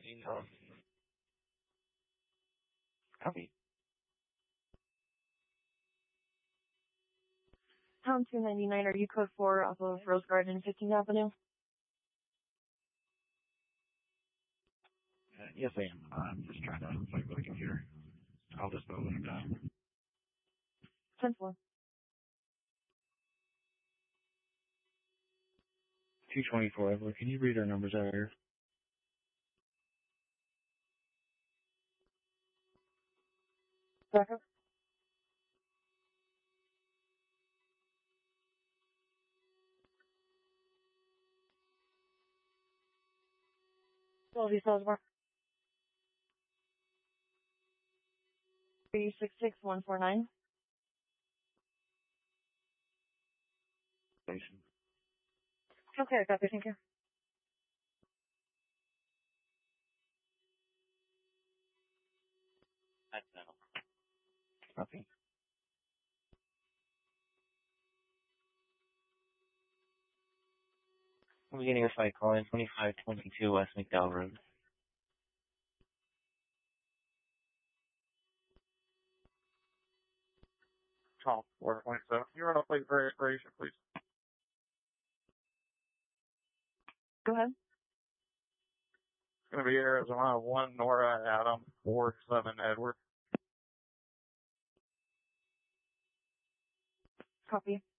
Copy. Pound 299, are you code 4 off of Rose Garden, 15th Avenue? Yes, I am. I'm just trying to fight with the computer. I'll just go when I'm done. 10-4. 224, Evelyn. Can you read our numbers out here? Backup. Quality Salzburg. 366149. Station. Okay, I copy, thank you. Copy. I'm beginning a fight calling 2522 West McDowell Road. Call 427. You run a plate for expiration, please. Go ahead. It's going to be Arizona 1 Nora Adam 47 Edward. Copy.